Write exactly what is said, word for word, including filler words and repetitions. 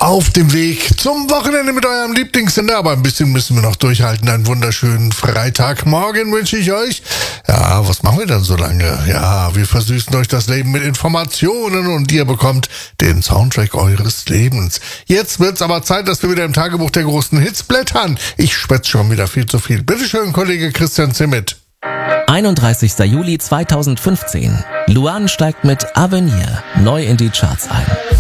auf dem Weg zum Wochenende mit eurem Lieblingssender, aber ein bisschen müssen wir noch durchhalten. Einen wunderschönen Freitagmorgen wünsche ich euch. Ja, was machen wir dann so lange? Ja, wir versüßen euch das Leben mit Informationen und ihr bekommt den Soundtrack eures Lebens. Jetzt wird's aber Zeit, dass wir wieder im Tagebuch der großen Hits blättern. Ich schwätze schon wieder viel zu viel. Bitteschön, Kollege Christian Zimmet. einunddreißigster Juli zweitausendfünfzehn. Luan steigt mit Avenir neu in die Charts ein.